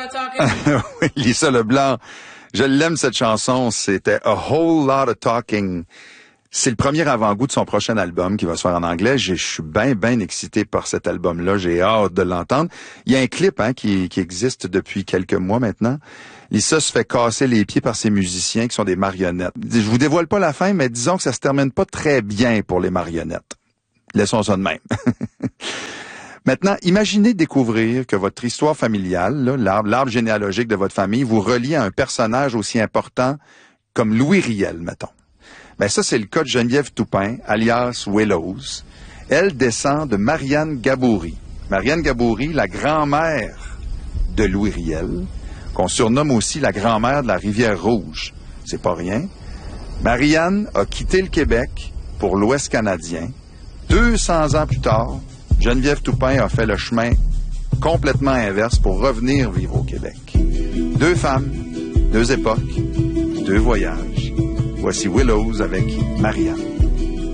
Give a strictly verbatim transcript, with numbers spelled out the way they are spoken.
lot of talking. Oui, Lisa Leblanc. Je l'aime, cette chanson. C'était A Whole Lot of Talking. C'est le premier avant-goût de son prochain album qui va se faire en anglais. Je suis bien, bien excité par cet album-là. J'ai hâte de l'entendre. Il y a un clip hein, qui, qui existe depuis quelques mois maintenant. Lisa se fait casser les pieds par ses musiciens qui sont des marionnettes. Je vous dévoile pas la fin, mais disons que ça se termine pas très bien pour les marionnettes. Laissons ça de même. Maintenant, imaginez découvrir que votre histoire familiale, là, l'arbre, l'arbre généalogique de votre famille, vous relie à un personnage aussi important comme Louis Riel, mettons. Ben ça, c'est le cas de Geneviève Toupin, alias Willows. Elle descend de Marianne Gaboury. Marianne Gaboury, la grand-mère de Louis Riel, qu'on surnomme aussi la grand-mère de la Rivière-Rouge. C'est pas rien. Marianne a quitté le Québec pour l'Ouest canadien. deux cents ans plus tard, Geneviève Toupin a fait le chemin complètement inverse pour revenir vivre au Québec. Deux femmes, deux époques, deux voyages. Voici Willows avec Marianne.